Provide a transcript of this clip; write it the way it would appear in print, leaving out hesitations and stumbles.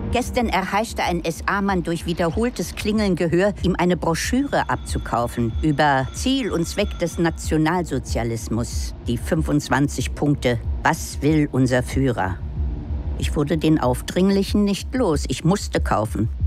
Gestern erheischte ein SA-Mann durch wiederholtes Klingeln Gehör, ihm eine Broschüre abzukaufen über Ziel und Zweck des Nationalsozialismus. Die 25 Punkte. Was will unser Führer? Ich wurde den Aufdringlichen nicht los. Ich musste kaufen.